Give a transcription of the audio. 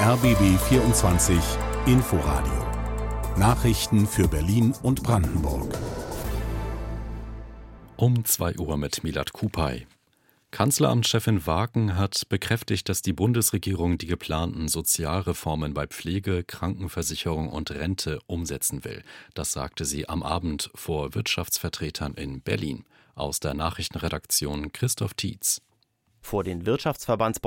RBB 24 Inforadio. Nachrichten für Berlin und Brandenburg. Um 2 Uhr mit Milad Kupay. Kanzleramtschefin Waaken hat bekräftigt, dass die Bundesregierung die geplanten Sozialreformen bei Pflege, Krankenversicherung und Rente umsetzen will. Das sagte sie am Abend vor Wirtschaftsvertretern in Berlin. Aus der Nachrichtenredaktion Christoph Tietz. Vor den Wirtschaftsverbandsbeuteln